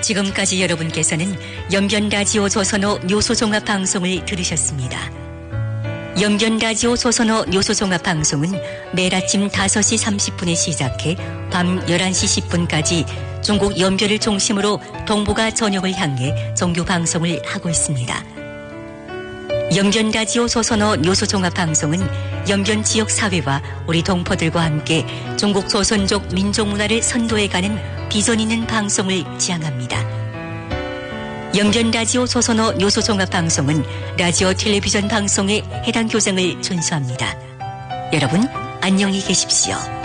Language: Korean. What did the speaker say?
지금까지 여러분께서는 영변라디오 조선어 요소종합방송을 들으셨습니다. 영변라디오 조선어 요소종합방송은 매일 아침 5시 30분에 시작해 밤 11시 10분까지 중국 연변을 중심으로 동북아 전역을 향해 정규방송을 하고 있습니다. 영변라디오 조선어 요소종합방송은 영변 지역 사회와 우리 동포들과 함께 중국 조선족 민족문화를 선도해가는 비전 있는 방송을 지향합니다. 영변라디오 조선어 요소종합방송은 라디오 텔레비전 방송의 해당 교정을 준수합니다. 여러분 안녕히 계십시오.